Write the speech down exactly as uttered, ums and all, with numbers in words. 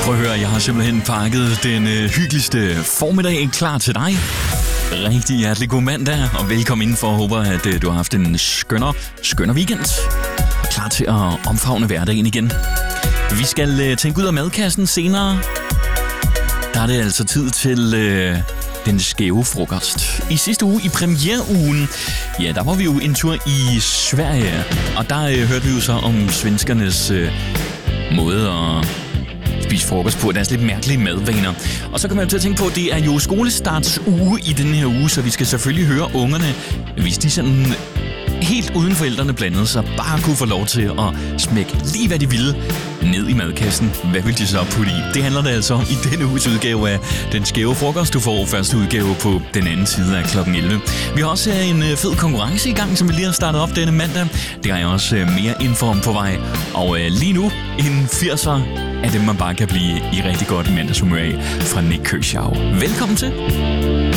Prøv at høre, jeg har simpelthen pakket den øh, hyggeligste formiddag klar til dig. Rigtig hjertelig god mandag, og velkommen indenfor. Jeg håber, at øh, du har haft en skønner, skønner weekend. Klar til at omfavne hverdagen igen. Vi skal øh, tænke ud af madkassen senere. Der er det altså tid til øh, den skæve frokost. I sidste uge, i premiereugen, ja, der var vi jo en tur i Sverige. Og der øh, hørte vi jo så om svenskernes øh, måde at spise frokost på, deres lidt mærkelige madvaner. Og så kommer jeg til at tænke på, at det er jo skolestarts uge i den her uge, så vi skal selvfølgelig høre ungerne, hvis de sådan helt uden forældrene blandede sig, bare kunne få lov til at smække lige hvad de ville ned i madkassen. Hvad vil de så putte i? Det handler det altså om i denne uges udgave af Den Skæve Frokost. Du får første udgave på den anden side af klokken elleve. Vi har også en fed konkurrence i gang, som vi lige har startet op denne mandag. Det har jeg også mere info om på vej. Og lige nu en firser af dem, man bare kan blive i rigtig godt mandagshumør af fra Nik Kershaw. Velkommen til.